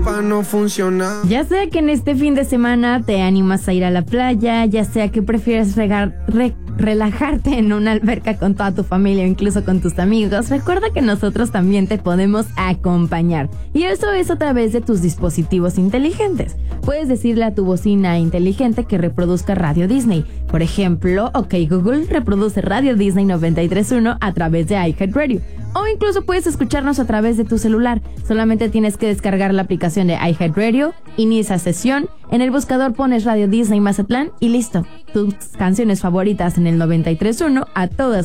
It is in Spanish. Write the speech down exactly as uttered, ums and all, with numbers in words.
pa' no funcionar. Ya sea que en este fin de semana te animas a ir a la playa, ya sea que prefieres regar, re, relajarte en una alberca con toda tu familia o incluso con tus amigos, recuerda que nosotros también te podemos acompañar. Y eso es a través de tus dispositivos inteligentes. Puedes decirle a tu bocina inteligente que reproduzca Radio Disney. Por ejemplo, OK Google, reproduce Radio Disney noventa y tres punto uno a través de iHeartRadio. O incluso puedes escucharnos a través de tu celular. Solamente tienes que descargar la aplicación de iHeartRadio, inicia sesión, en el buscador pones Radio Disney Mazatlán y listo. Tus canciones favoritas en el noventa y tres punto uno a todas